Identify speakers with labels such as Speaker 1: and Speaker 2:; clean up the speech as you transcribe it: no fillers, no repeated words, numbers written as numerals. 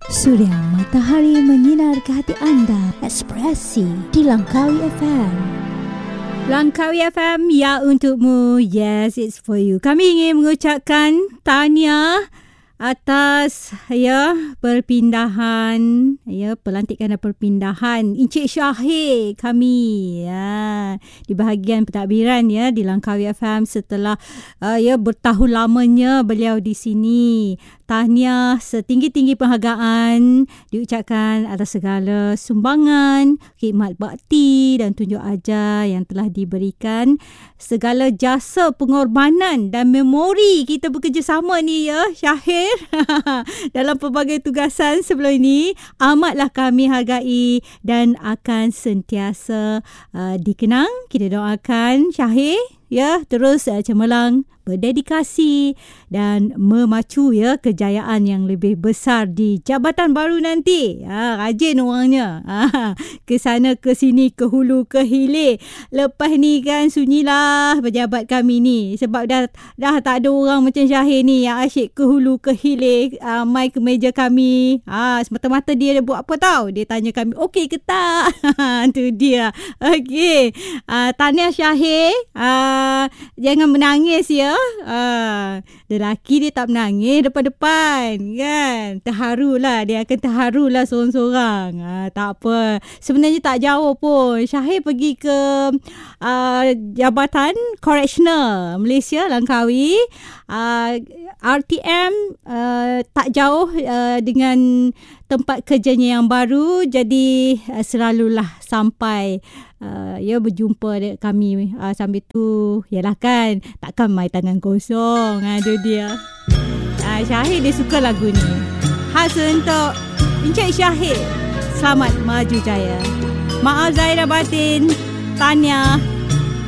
Speaker 1: Surya matahari menyinar ke hati anda. Ekspresi di Langkawi FM. Langkawi FM, ya untukmu. Yes, it's for you. Kami ingin mengucapkan tahniah atas perpindahan, pelantikan dan perpindahan Encik Syahir kami di bahagian pentadbiran di Langkawi FM setelah bertahun lamanya beliau di sini. Tahniah setinggi-tinggi penghargaan diucapkan atas segala sumbangan, khidmat bakti dan tunjuk ajar yang telah diberikan, segala jasa pengorbanan dan memori kita bekerjasama ni Syahir dalam pelbagai tugasan sebelum ini amatlah kami hargai dan akan sentiasa dikenang. Kita doakan Syahir terus cemerlang, berdedikasi dan memacu kejayaan yang lebih besar di jabatan baru nanti. Rajin orangnya. Ke sana ke sini, ke hulu ke hilir. Lepas ni kan sunyilah pejabat kami ni, sebab dah tak ada orang macam Syahir ni yang asyik ke hulu ke hilir, mai ke meja kami. Semata-mata dia buat apa tahu? Dia tanya kami, okey ke tak? Tu dia. Okey. Tahniah Syahir. Jangan menangis lelaki dia tak menangis depan-depan kan. Terharulah, dia akan terharulah seorang-seorang. Tak apa, sebenarnya tak jauh pun. Syahir pergi ke Jabatan Correctional Malaysia Langkawi. RTM tak jauh dengan tempat kerjanya yang baru, jadi selalulah sampai berjumpa dengan kami. Sambil tu yalah kan, takkan mai tangan kosong. Aduh dia. Syahir dia suka lagu ni. Khas untuk Encik Syahir. Selamat maju jaya. Maaf zahir dan batin. Tahniah.